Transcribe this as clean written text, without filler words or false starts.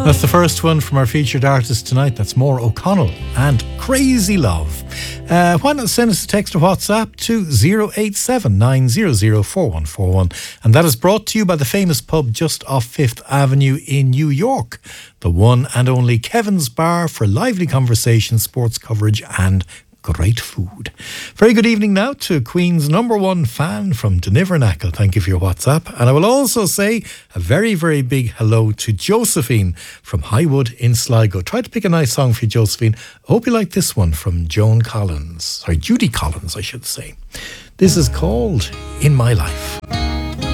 That's the first one from our featured artist tonight. That's Maura O'Connell and Crazy Love. Why not send us a text or WhatsApp to 087 900 4141. And that is brought to you by the famous pub just off 5th Avenue in New York. The one and only Kevin's Bar for lively conversation, sports coverage and great food. Very good evening now to Queen's #1 fan from Dunivernacle. Thank you for your WhatsApp. And I will also say a very, very big hello to Josephine from Highwood in Sligo. Try to pick a nice song for you, Josephine. I hope you like this one from Judy Collins, I should say. This is called In My Life.